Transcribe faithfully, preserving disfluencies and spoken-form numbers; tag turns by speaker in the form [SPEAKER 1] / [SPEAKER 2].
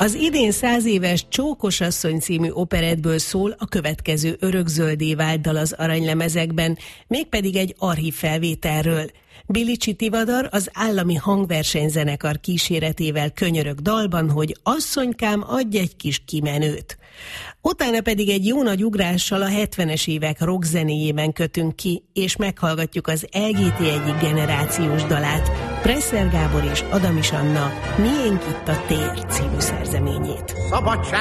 [SPEAKER 1] Az idén száz éves Csókosasszony című operettből szól a következő örökzöldé vált dal az aranylemezekben, mégpedig egy archív felvételről. Bilicsi Tivadar az állami hangversenyzenekar kíséretével könyörög dalban, hogy asszonykám, adj egy kis kimenőt. Utána pedig egy jó nagy ugrással a hetvenes évek rockzenéjében kötünk ki, és meghallgatjuk az el gé té egyik generációs dalát, Presser Gábor és Adamis Anna Miénk itt a tér című szerzeményét.
[SPEAKER 2] Szabadság